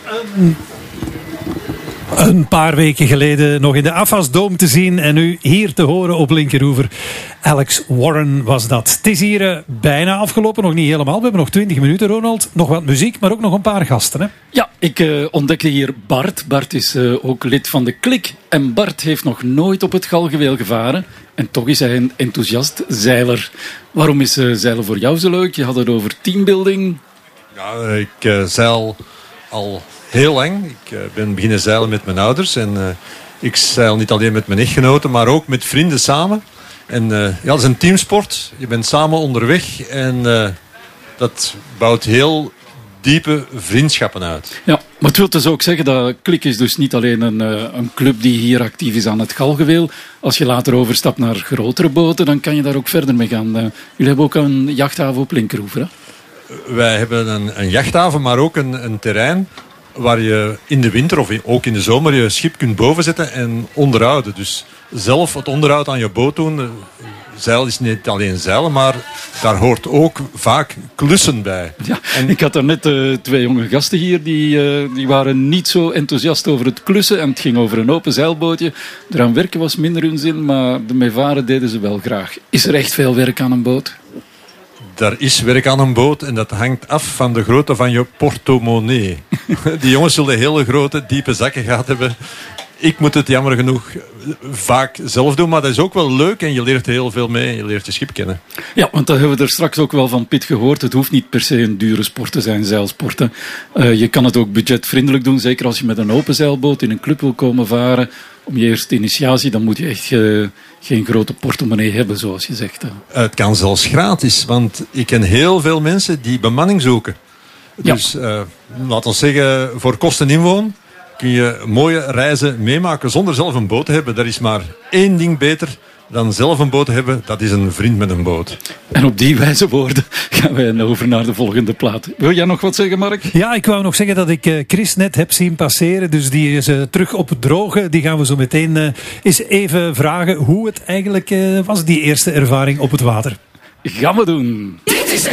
Een paar weken geleden nog in de Afasdome te zien en nu hier te horen op Linkeroever. Alex Warren was dat. Het is hier bijna afgelopen, nog niet helemaal. We hebben nog 20 minuten, Ronald. Nog wat muziek, maar ook nog een paar gasten. Hè? Ja, ik ontdekte hier Bart. Bart is ook lid van de Klik. En Bart heeft nog nooit op het Galgenweel gevaren. En toch is hij een enthousiast zeiler. Waarom is zeilen voor jou zo leuk? Je had het over teambuilding. Ja, ik zeil al heel lang. Ik ben beginnen zeilen met mijn ouders. En ik zeil niet alleen met mijn echtgenoten, maar ook met vrienden samen. En ja, dat is een teamsport. Je bent samen onderweg. En dat bouwt heel diepe vriendschappen uit. Ja, maar het wil dus ook zeggen dat Klik is dus niet alleen een club die hier actief is aan het Galgenweel. Als je later overstapt naar grotere boten, dan kan je daar ook verder mee gaan. Jullie hebben ook een jachthaven op Linkeroever, hè? Wij hebben een jachthaven, maar ook een terrein waar je in de winter of ook in de zomer je schip kunt bovenzetten en onderhouden. Dus zelf het onderhoud aan je boot doen. Zeil is niet alleen zeilen, maar daar hoort ook vaak klussen bij. Ja, en ik had er net 2 jonge gasten hier, die waren niet zo enthousiast over het klussen. En het ging over een open zeilbootje. Eraan werken was minder hun zin, maar ermee varen deden ze wel graag. Is er echt veel werk aan een boot? Er is werk aan een boot en dat hangt af van de grootte van je portemonnee. Die jongens zullen hele grote, diepe zakken gehad hebben. Ik moet het jammer genoeg vaak zelf doen, maar dat is ook wel leuk en je leert heel veel mee. Je leert je schip kennen. Ja, want dat hebben we er straks ook wel van Piet gehoord. Het hoeft niet per se een dure sport te zijn, zeilsporten. Je kan het ook budgetvriendelijk doen, zeker als je met een open zeilboot in een club wil komen varen. Om je eerste initiatie, dan moet je echt geen grote portemonnee hebben, zoals je zegt. Het kan zelfs gratis, want ik ken heel veel mensen die bemanning zoeken. Dus laten we zeggen, voor kosten inwoon kun je mooie reizen meemaken zonder zelf een boot te hebben. Er is maar 1 ding beter dan zelf een boot te hebben. Dat is een vriend met een boot. En op die wijze woorden gaan wij over naar de volgende plaat. Wil jij nog wat zeggen, Mark? Ja, ik wou nog zeggen dat ik Chris net heb zien passeren. Dus die is terug op het droge. Die gaan we zo meteen eens even vragen hoe het eigenlijk was, die eerste ervaring op het water. Gaan we doen. Dit is